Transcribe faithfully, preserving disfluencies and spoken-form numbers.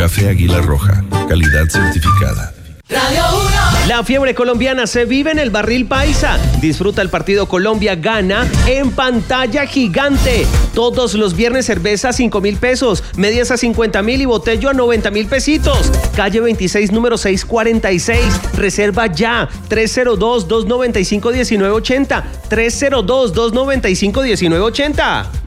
Café Águila Roja, calidad certificada. Radio uno. La fiebre colombiana se vive en el Barril Paisa. Disfruta el partido Colombia-Gana en pantalla gigante. Todos los viernes cerveza a cinco mil pesos, medias a cincuenta mil y botello a noventa mil pesitos. Calle veintiséis, número seiscientos cuarenta y seis. Reserva ya. tres cero dos, dos nueve cinco, uno nueve ocho cero. tres cero dos, dos nueve cinco, uno nueve ocho cero.